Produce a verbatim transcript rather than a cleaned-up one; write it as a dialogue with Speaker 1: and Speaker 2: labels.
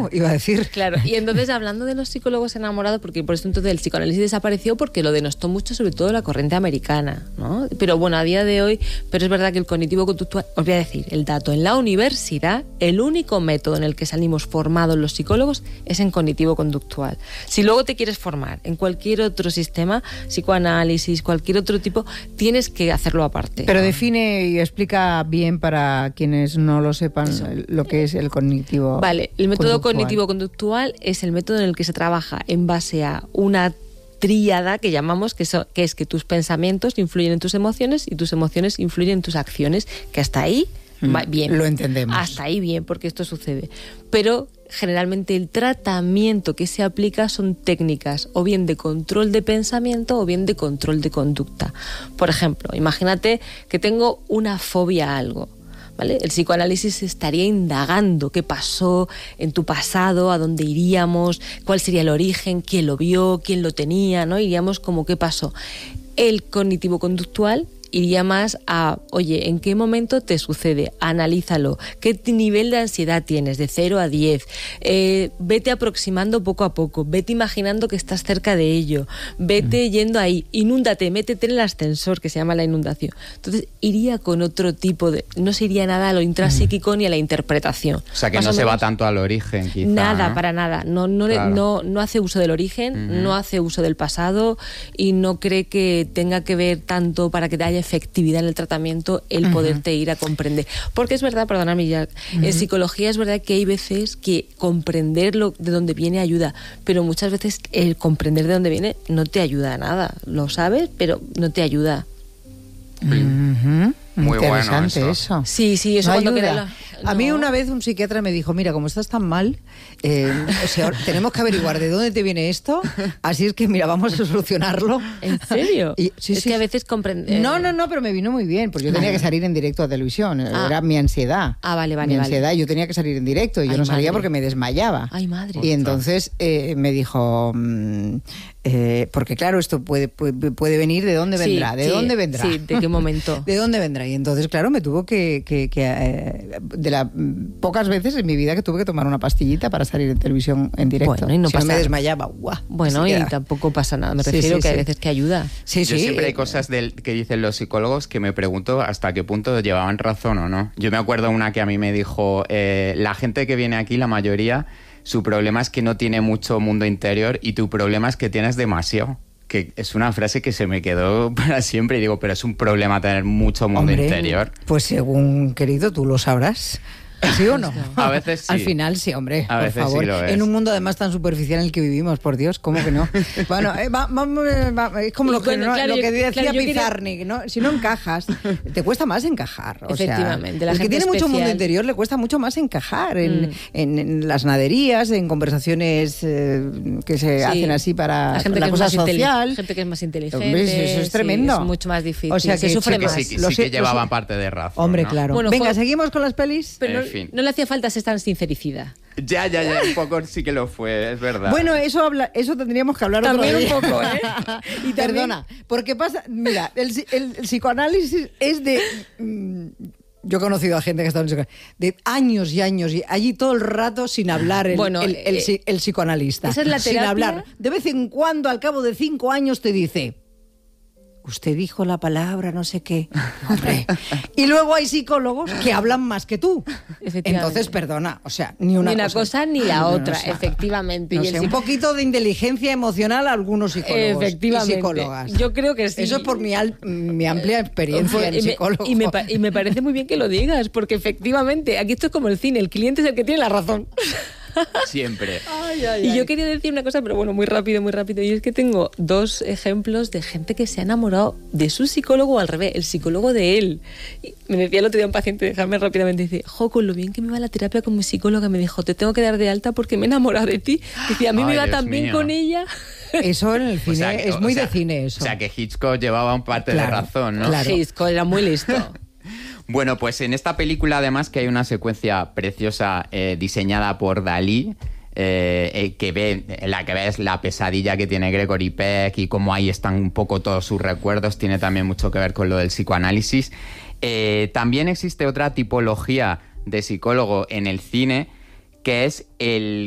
Speaker 1: Eso iba a decir.
Speaker 2: Claro, y entonces hablando de los psicólogos enamorados, porque por eso entonces el psicoanálisis desapareció porque lo denostó mucho, sobre todo la corriente americana, ¿no? Pero bueno, a día de hoy, pero es verdad que el cognitivo-conductual, os voy a decir el dato, en la universidad el único método en el que salimos formados los psicólogos es en cognitivo-conductual. Si luego te quieres formar en cualquier otro sistema, psicoanálisis, cualquier otro tipo, tienes que hacerlo aparte.
Speaker 1: Pero define y explica bien para quienes no lo sepan Eso. lo que es el cognitivo.
Speaker 2: Vale, el método cognitivo-conductual es el método en el que se trabaja en base a una tríada que llamamos, que, so, que es que tus pensamientos influyen en tus emociones y tus emociones influyen en tus acciones, que hasta ahí mm, va bien.
Speaker 1: Lo entendemos.
Speaker 2: Hasta ahí bien, porque esto sucede. Pero generalmente el tratamiento que se aplica son técnicas o bien de control de pensamiento o bien de control de conducta. Por ejemplo, imagínate que tengo una fobia a algo. ¿Vale? El psicoanálisis estaría indagando qué pasó en tu pasado, a dónde iríamos, cuál sería el origen, quién lo vio, quién lo tenía, ¿no? Iríamos como qué pasó. El cognitivo-conductual iría más a, oye, ¿en qué momento te sucede? Analízalo. ¿Qué nivel de ansiedad tienes? De cero a diez. Eh, vete aproximando poco a poco. Vete imaginando que estás cerca de ello. Vete mm. yendo ahí. Inúndate, métete en el ascensor, que se llama la inundación. Entonces, iría con otro tipo de... No se iría nada a lo intrapsíquico mm. ni a la interpretación.
Speaker 3: O sea, que
Speaker 2: más
Speaker 3: no se va tanto al origen, quizá.
Speaker 2: Nada,
Speaker 3: ¿no?
Speaker 2: para nada. No, no, claro. no, no hace uso del origen, mm-hmm. no hace uso del pasado y no cree que tenga que ver tanto para que te haya efectividad en el tratamiento el uh-huh. poderte ir a comprender. Porque es verdad, perdóname ya, uh-huh. en psicología es verdad que hay veces que comprender lo, de dónde viene ayuda, pero muchas veces el comprender de dónde viene no te ayuda a nada. Lo sabes, pero no te ayuda.
Speaker 1: Uh-huh.
Speaker 3: Muy
Speaker 1: interesante
Speaker 3: bueno
Speaker 1: eso.
Speaker 2: Sí, sí, eso
Speaker 1: no
Speaker 2: cuando
Speaker 1: ayuda.
Speaker 2: queda la...
Speaker 1: A
Speaker 2: no.
Speaker 1: mí una vez un psiquiatra me dijo, mira, como estás tan mal, eh, o sea, tenemos que averiguar de dónde te viene esto, así es que mira, vamos a solucionarlo.
Speaker 2: ¿En serio?
Speaker 1: Y, sí,
Speaker 2: es
Speaker 1: sí.
Speaker 2: que a veces comprende...
Speaker 1: No, no, no, pero me vino muy bien, porque yo tenía que salir en directo a televisión, ah. era mi ansiedad.
Speaker 2: Ah, vale, vale,
Speaker 1: Mi
Speaker 2: vale.
Speaker 1: ansiedad, yo tenía que salir en directo y
Speaker 2: Ay,
Speaker 1: yo no salía
Speaker 2: madre.
Speaker 1: porque me desmayaba.
Speaker 2: Ay, madre.
Speaker 1: Y entonces eh, me dijo... Mmm, Eh, porque claro, esto puede, puede, puede venir de dónde vendrá,
Speaker 2: sí,
Speaker 1: de
Speaker 2: sí,
Speaker 1: dónde vendrá.
Speaker 2: Sí, de qué momento.
Speaker 1: De dónde vendrá. Y entonces, claro, me tuvo que, que, que eh, de las pocas veces en mi vida que tuve que tomar una pastillita para salir en televisión en directo.
Speaker 2: Bueno, y no
Speaker 1: si
Speaker 2: pasa
Speaker 1: no me desmayaba, guau.
Speaker 2: Bueno, y tampoco pasa nada. Me refiero sí, sí, que hay sí. veces que ayuda.
Speaker 1: Sí,
Speaker 3: Yo
Speaker 1: sí.
Speaker 3: siempre hay cosas del, que dicen los psicólogos que me pregunto hasta qué punto llevaban razón o no. Yo me acuerdo una que a mí me dijo, eh, la gente que viene aquí, la mayoría, su problema es que no tiene mucho mundo interior y tu problema es que tienes demasiado. Que es una frase que se me quedó para siempre y digo, pero es un problema tener mucho mundo
Speaker 1: Hombre,
Speaker 3: interior.
Speaker 1: Pues según, querido, tú lo sabrás. ¿Sí o no?
Speaker 3: A veces sí.
Speaker 1: Al final sí, hombre,
Speaker 3: a
Speaker 1: por
Speaker 3: veces
Speaker 1: favor.
Speaker 3: Sí lo es.
Speaker 1: En un mundo además tan superficial en el que vivimos, por Dios, ¿cómo que no? Bueno, eh, va, va, va, es como lo, bueno, que, no, claro, lo que decía claro, Pizarnik, quería... ¿no? Si no encajas, te cuesta más encajar. O
Speaker 2: Efectivamente.
Speaker 1: Sea,
Speaker 2: la
Speaker 1: el
Speaker 2: gente
Speaker 1: que tiene
Speaker 2: especial.
Speaker 1: mucho mundo interior le cuesta mucho más encajar en,
Speaker 2: mm.
Speaker 1: en, en las naderías, en conversaciones eh, que se sí. hacen así para la, gente la cosa social.
Speaker 2: Gente que es más inteligente.
Speaker 1: Hombre, eso es tremendo.
Speaker 2: Sí, es mucho más difícil.
Speaker 1: O sea, que
Speaker 2: se sufre
Speaker 3: sí,
Speaker 2: más.
Speaker 3: Sí, sí, sí que llevaban parte de razón.
Speaker 1: Hombre,
Speaker 3: ¿no?
Speaker 1: claro.
Speaker 2: Bueno,
Speaker 1: Venga,
Speaker 2: fue...
Speaker 1: seguimos con las pelis.
Speaker 2: Pero
Speaker 3: en
Speaker 2: no,
Speaker 3: fin.
Speaker 2: no le hacía falta ser tan sincericida.
Speaker 3: Ya, ya, ya, un poco sí que lo fue, es verdad.
Speaker 1: Bueno, eso habla, eso tendríamos que hablar
Speaker 2: también
Speaker 1: otro día.
Speaker 2: un poco, ¿eh?
Speaker 1: Y Perdona, porque pasa, mira, el, el, el psicoanálisis es de... Mmm, yo he conocido a gente que ha estado en psicoanálisis de años y años y allí todo el rato sin hablar el,
Speaker 2: bueno,
Speaker 1: el, el, el, el psicoanalista.
Speaker 2: Esa es la terapia.
Speaker 1: Sin hablar. De vez en cuando, al cabo de cinco años, te dice... Usted dijo la palabra no sé qué. Hombre. Y luego hay psicólogos que hablan más que tú. Entonces, perdona, o sea, ni una,
Speaker 2: ni una
Speaker 1: cosa,
Speaker 2: cosa ni la
Speaker 1: no,
Speaker 2: otra,
Speaker 1: no, o sea,
Speaker 2: efectivamente.
Speaker 1: No
Speaker 2: y
Speaker 1: sé,
Speaker 2: el
Speaker 1: un poquito de inteligencia emocional a algunos psicólogos
Speaker 2: efectivamente.
Speaker 1: y psicólogas.
Speaker 2: Yo creo que sí.
Speaker 1: Eso es por mi, al, mi amplia experiencia
Speaker 2: eh,
Speaker 1: en
Speaker 2: y
Speaker 1: psicólogo.
Speaker 2: Me, y, me, y me parece muy bien que lo digas, porque efectivamente, aquí esto es como el cine, el cliente es el que tiene la razón.
Speaker 3: Siempre.
Speaker 2: Ay, ay, y ay. Yo quería decir una cosa, pero bueno, muy rápido, muy rápido. Y es que tengo dos ejemplos de gente que se ha enamorado de su psicólogo o al revés, el psicólogo de él. Y me decía el otro día un paciente, déjame rápidamente, dice, jo, con lo bien que me va la terapia con mi psicóloga, me dijo, te tengo que dar de alta porque me he enamorado de ti. Dice, a mí
Speaker 3: ay,
Speaker 2: me va
Speaker 3: Dios
Speaker 2: tan bien
Speaker 3: mío.
Speaker 2: con ella.
Speaker 1: Eso en el cine, o sea, que, es muy
Speaker 3: sea,
Speaker 1: de cine eso.
Speaker 3: O sea, que Hitchcock llevaba un parte
Speaker 1: claro,
Speaker 3: de razón, ¿no?
Speaker 1: Claro.
Speaker 2: Hitchcock era muy listo.
Speaker 3: Bueno, pues en esta película además que hay una secuencia preciosa eh, diseñada por Dalí, eh, eh, que ve, en la que ves la pesadilla que tiene Gregory Peck y cómo ahí están un poco todos sus recuerdos, tiene también mucho que ver con lo del psicoanálisis. Eh, también existe otra tipología de psicólogo en el cine, que es el